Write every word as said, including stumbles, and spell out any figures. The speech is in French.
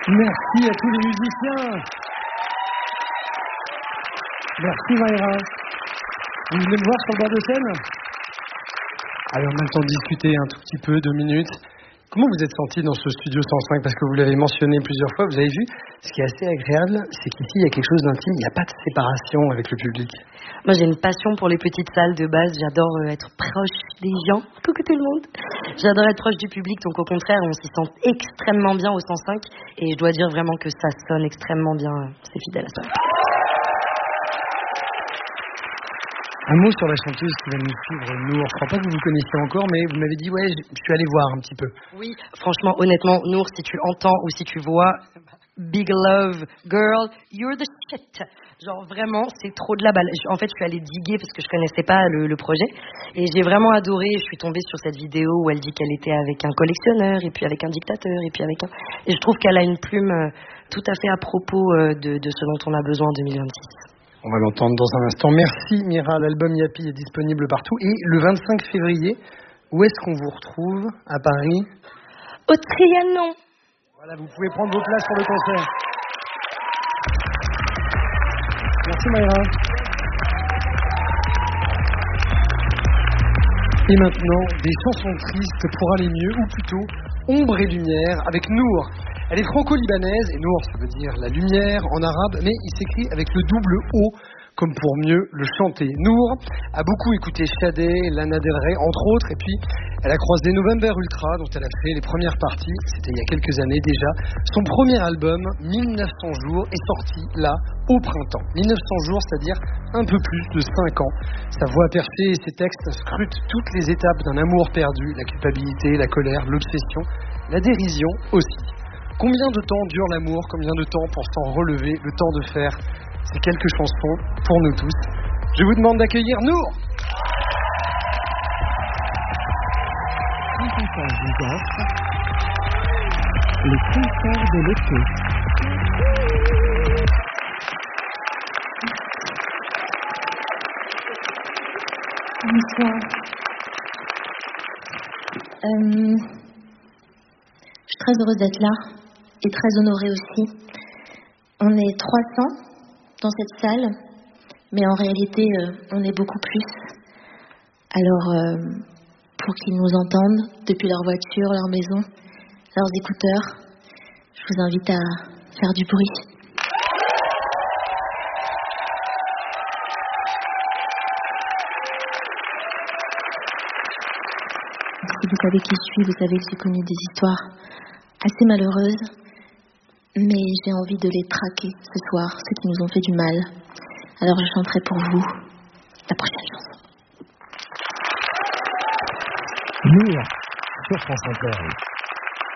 Merci à tous les musiciens. Merci Mayra. Vous venez me voir sur le bord de scène? Allez, on a le temps de discuter un tout petit peu, deux minutes. Comment vous êtes senti dans ce studio cent cinq? Parce que vous l'avez mentionné plusieurs fois, vous avez vu, ce qui est assez agréable, c'est qu'ici, il y a quelque chose d'intime, il n'y a pas de séparation avec le public. Moi, j'ai une passion pour les petites salles de base, j'adore être proche des gens. Coucou tout le monde. J'adore être proche du public, donc au contraire, on s'y sent extrêmement bien au cent cinq, et je dois dire vraiment que ça sonne extrêmement bien, c'est fidèle à ça. Un mot sur la chanteuse qui va nous suivre, Nour. Je crois pas que vous vous connaissiez encore, mais vous m'avez dit, ouais, je suis allé voir un petit peu. Oui, franchement, honnêtement, Nour, si tu entends ou si tu vois, big love, girl, you're the shit. Genre vraiment, c'est trop de la balle. En fait, je suis allée diguer parce que je connaissais pas le, le projet. Et j'ai vraiment adoré, je suis tombée sur cette vidéo où elle dit qu'elle était avec un collectionneur, et puis avec un dictateur, et puis avec un... Et je trouve qu'elle a une plume tout à fait à propos de, de ce dont on a besoin en deux mille vingt-six. On va l'entendre dans un instant. Merci Mira, l'album Yapi est disponible partout. Et le vingt-cinq février, où est-ce qu'on vous retrouve? À Paris? Au Trianon. Voilà, vous pouvez prendre vos places pour le concert. Merci Mayra. Et maintenant, des chansons tristes pour aller mieux, ou plutôt ombre et lumière, avec Nour. Elle est franco-libanaise, et Nour, ça veut dire la lumière en arabe, mais il s'écrit avec le double O, comme pour mieux le chanter. Nour a beaucoup écouté Sade, Lana Del Rey, entre autres, et puis elle a croisé November Ultra, dont elle a fait les premières parties, c'était il y a quelques années déjà. Son premier album, mille neuf cents jours, est sorti là, au printemps. mille neuf cents jours, c'est-à-dire un peu plus de cinq ans. Sa voix perchée et ses textes scrutent toutes les étapes d'un amour perdu, la culpabilité, la colère, l'obsession, la dérision aussi. Combien de temps dure l'amour? Combien de temps pour s'en relever? Le temps de faire ces quelques chansons pour nous tous. Je vous demande d'accueillir Nour. Le concert de l'été. Bonsoir. Euh, je suis très heureuse d'être là et très honorée aussi. On est trois cents dans cette salle, mais en réalité, euh, on est beaucoup plus. Alors, euh, pour qu'ils nous entendent depuis leur voiture, leur maison, leurs écouteurs, je vous invite à faire du bruit. Si vous savez qui je suis, vous savez que j'ai connu des histoires assez malheureuses, mais j'ai envie de les traquer ce soir, ceux qui nous ont fait du mal. Alors je chanterai pour vous la prochaine chanson. Nour sur France Inter.